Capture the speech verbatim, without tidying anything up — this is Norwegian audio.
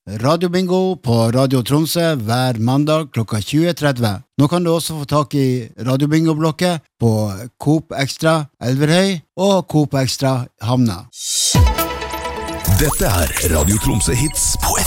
Radio Bingo på Radio Tromsø hver mandag klokka tjue tretti. Nå kan du også få tak i Radio Bingo-blokket på Coop Extra Elverhøy og Coop Extra Havna. Dette er Radio Tromsø Hits på